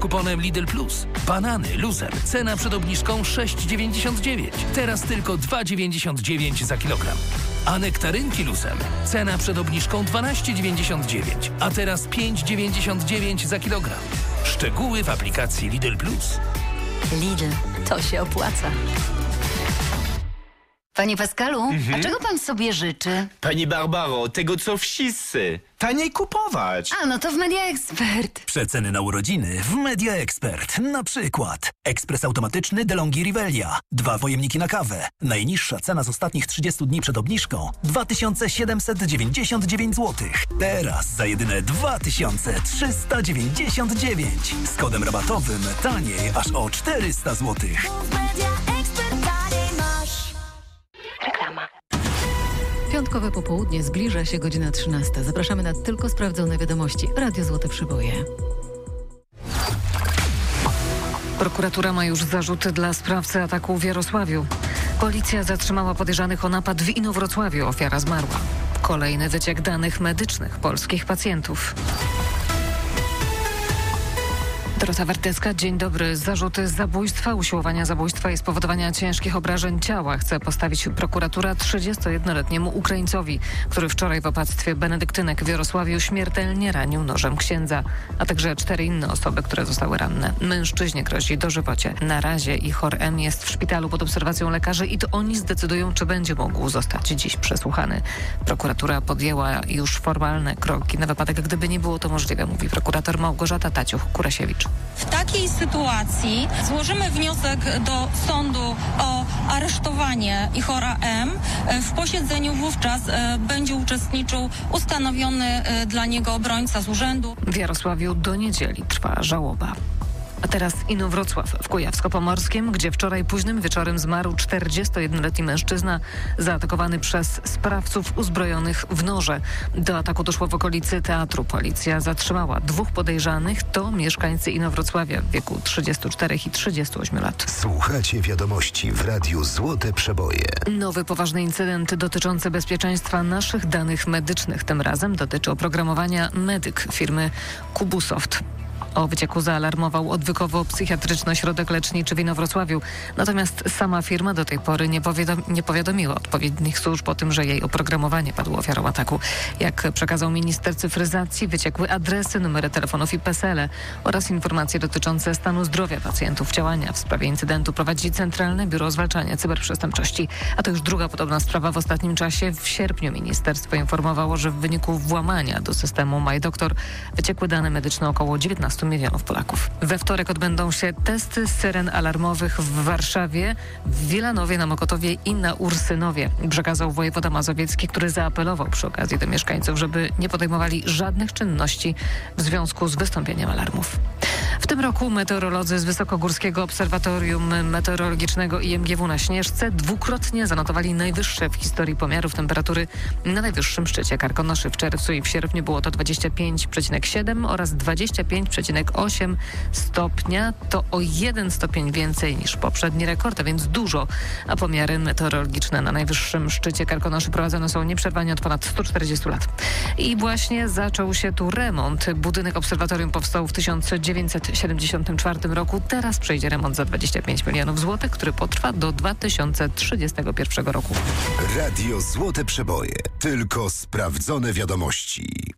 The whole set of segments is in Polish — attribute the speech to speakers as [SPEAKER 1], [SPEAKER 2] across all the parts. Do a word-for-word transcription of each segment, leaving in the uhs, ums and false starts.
[SPEAKER 1] kuponem Lidl Plus. Banany luzem. Cena przed obniżką sześć dziewięćdziesiąt dziewięć. Teraz tylko dwa dziewięćdziesiąt dziewięć za kilogram. A nektarynki luzem. Cena przed obniżką dwanaście dziewięćdziesiąt dziewięć. A teraz pięć dziewięćdziesiąt dziewięć za kilogram. Szczegóły w aplikacji Lidl Plus.
[SPEAKER 2] Lidl, to się opłaca. Panie Pascalu,
[SPEAKER 3] Mhm.
[SPEAKER 2] a czego pan sobie życzy?
[SPEAKER 3] Pani Barbaro, tego co wszyscy. Taniej kupować.
[SPEAKER 2] A, no to w Media Expert.
[SPEAKER 4] Przeceny na urodziny w Media Expert. Na przykład ekspres automatyczny DeLonghi Rivelia. Dwa pojemniki na kawę. Najniższa cena z ostatnich trzydziestu dni przed obniżką dwa tysiące siedemset dziewięćdziesiąt dziewięć złotych. Teraz za jedyne dwa tysiące trzysta dziewięćdziesiąt dziewięć. Z kodem rabatowym taniej aż o czterysta złotych.
[SPEAKER 2] Reklama.
[SPEAKER 5] Piątkowe popołudnie, zbliża się godzina trzynasta. Zapraszamy na tylko sprawdzone wiadomości. Radio Złote Przyboje.
[SPEAKER 6] Prokuratura ma już zarzuty dla sprawcy ataku w Jarosławiu. Policja zatrzymała podejrzanych o napad w Inowrocławiu. Ofiara zmarła. Kolejny wyciek danych medycznych polskich pacjentów. Dorota Wertecka, dzień dobry. Zarzuty zabójstwa, usiłowania zabójstwa i spowodowania ciężkich obrażeń ciała chce postawić prokuratura trzydziestojednoletniemu Ukraińcowi, który wczoraj w opactwie benedyktynek w Jarosławiu śmiertelnie ranił nożem księdza, a także cztery inne osoby, które zostały ranne. Mężczyźnie grozi dożywocie. Na razie Ihor M. jest w szpitalu pod obserwacją lekarzy i to oni zdecydują, czy będzie mógł zostać dziś przesłuchany. Prokuratura podjęła już formalne kroki na wypadek, gdyby nie było to możliwe, mówi prokurator Małgorzata Taciuch-Kurasiewicz.
[SPEAKER 7] W takiej sytuacji złożymy wniosek do sądu o aresztowanie Ihora M. W posiedzeniu wówczas będzie uczestniczył ustanowiony dla niego obrońca z urzędu.
[SPEAKER 6] W Jarosławiu do niedzieli trwa żałoba. A teraz Inowrocław w Kujawsko-Pomorskim, gdzie wczoraj późnym wieczorem zmarł czterdziestojednoletni mężczyzna zaatakowany przez sprawców uzbrojonych w noże. Do ataku doszło w okolicy teatru. Policja zatrzymała dwóch podejrzanych. To mieszkańcy Inowrocławia w wieku trzydziestu czterech i trzydziestu ośmiu lat.
[SPEAKER 8] Słuchacie wiadomości w Radiu Złote Przeboje.
[SPEAKER 6] Nowy poważny incydent dotyczący bezpieczeństwa naszych danych medycznych. Tym razem dotyczy oprogramowania Medyk firmy Kubusoft. O wycieku zaalarmował odwykowo-psychiatryczny ośrodek leczniczy w Inowrocławiu. Natomiast sama firma do tej pory nie, powiadom- nie powiadomiła odpowiednich służb o tym, że jej oprogramowanie padło ofiarą ataku. Jak przekazał minister cyfryzacji, wyciekły adresy, numery telefonów i pesele oraz informacje dotyczące stanu zdrowia pacjentów. Działania w sprawie incydentu prowadzi Centralne Biuro Zwalczania Cyberprzestępczości. A to już druga podobna sprawa w ostatnim czasie. W sierpniu ministerstwo informowało, że w wyniku włamania do systemu MyDoktor wyciekły dane medyczne około dziewiętnastu milionów Polaków. We wtorek odbędą się testy syren alarmowych w Warszawie, w Wilanowie na Mokotowie i na Ursynowie. Przekazał wojewoda mazowiecki, który zaapelował przy okazji do mieszkańców, żeby nie podejmowali żadnych czynności w związku z wystąpieniem alarmów. W tym roku meteorolodzy z Wysokogórskiego Obserwatorium Meteorologicznego I M G W na Śnieżce dwukrotnie zanotowali najwyższe w historii pomiarów temperatury na najwyższym szczycie Karkonoszy. W czerwcu i w sierpniu było to dwadzieścia pięć przecinek siedem oraz dwadzieścia pięć przecinek osiem stopnia. To o jeden stopień więcej niż poprzedni rekord, a więc dużo. A pomiary meteorologiczne na najwyższym szczycie Karkonoszy prowadzone są nieprzerwanie od ponad stu czterdziestu lat. I właśnie zaczął się tu remont. Budynek obserwatorium powstał w tysiąc dziewięćset siedemdziesiątym czwartym roku. Teraz przejdzie remont za dwadzieścia pięć milionów złotych, który potrwa do dwa tysiące trzydziestego pierwszego roku.
[SPEAKER 8] Radio Złote Przeboje. Tylko sprawdzone wiadomości.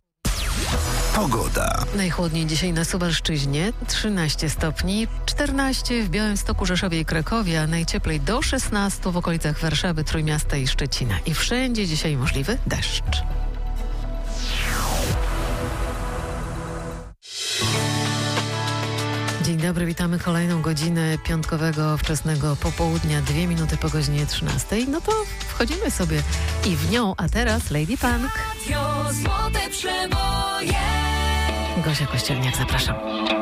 [SPEAKER 8] Pogoda.
[SPEAKER 5] Najchłodniej dzisiaj na Suwalszczyźnie, trzynaście stopni, czternaście w Białymstoku, Rzeszowie i Krakowie, a najcieplej do szesnastu w okolicach Warszawy, Trójmiasta i Szczecina. I wszędzie dzisiaj możliwy deszcz. Dzień dobry, witamy kolejną godzinę piątkowego wczesnego popołudnia, dwie minuty po godzinie trzynastej. No to wchodzimy sobie i w nią, a teraz Lady Punk.
[SPEAKER 9] Radio Złote Przeboje.
[SPEAKER 5] Gosia Kościelniak, zapraszam.